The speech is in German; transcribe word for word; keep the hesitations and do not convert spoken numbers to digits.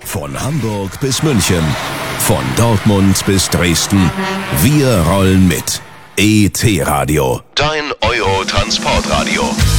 Von Hamburg bis München, von Dortmund bis Dresden. Wir rollen mit. E T Radio. Dein Euro-Transportradio.